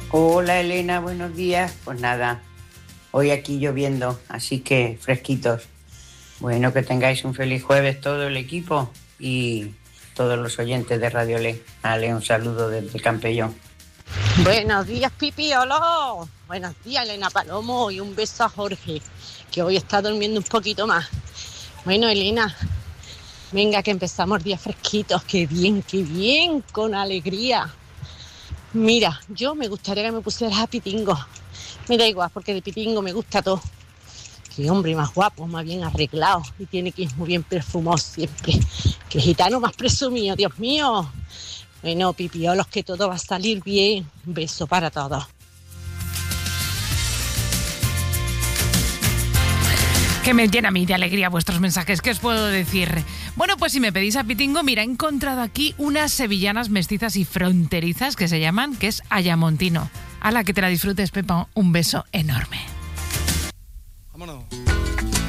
Hola Elena, buenos días. Pues nada, hoy aquí lloviendo, así que fresquitos. Bueno, que tengáis un feliz jueves todo el equipo y todos los oyentes de Radio Le. Vale, un saludo desde Campellón. Buenos días, Pipiolo. Buenos días, Elena Palomo, y un beso a Jorge, que hoy está durmiendo un poquito más. Bueno, Elena, venga, que empezamos días fresquitos. Qué bien, con alegría. Mira, yo me gustaría que me pusieras a Pitingo. Me da igual, porque de Pitingo me gusta todo. Qué hombre más guapo, más bien arreglado, y tiene que ir muy bien perfumado siempre. Qué gitano más presumido, Dios mío. Bueno, Pipiolos, que todo va a salir bien. Un beso para todos. Que me llena a mí de alegría vuestros mensajes, ¿qué os puedo decir? Bueno, pues si me pedís a Pitingo, mira, he encontrado aquí unas sevillanas mestizas y fronterizas que se llaman, que es Ayamontino. A la que te la disfrutes, Pepa, un beso enorme. Vámonos.